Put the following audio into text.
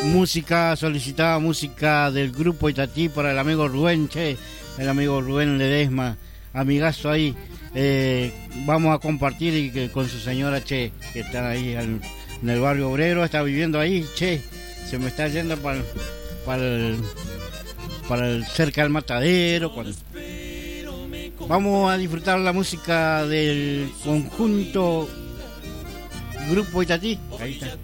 Música solicitada, música del grupo Itatí para el amigo Rubén, che, el amigo Rubén Ledesma, amigazo ahí. Vamos a compartir con su señora, che, que está ahí en el barrio obrero, está viviendo ahí, che, se me está yendo para el cerca del matadero. Vamos a disfrutar la música del conjunto Grupo Itatí. Ahí está.